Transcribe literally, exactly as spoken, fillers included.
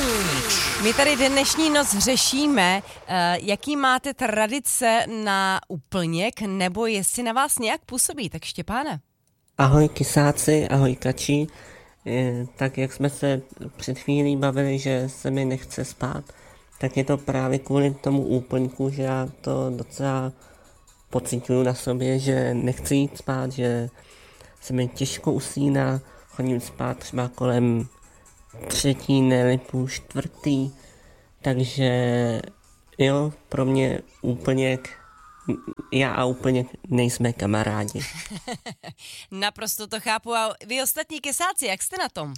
My tady dnešní noc řešíme, jaký máte tradice na úplněk, nebo jestli na vás nějak působí. Tak Štěpáne. Ahoj kysáci, ahoj kači. Tak jak jsme se před chvílí bavili, že se mi nechce spát, tak je to právě kvůli tomu úplňku, že já to docela pociťuju na sobě, že nechci jít spát, že se mi těžko usíná, chodím spát třeba kolem třetí, ne půl čtvrtý, takže jo, pro mě úplněk, já a úplněk nejsme kamarádi. Naprosto to chápu. A vy ostatní kesáci, jak jste na tom?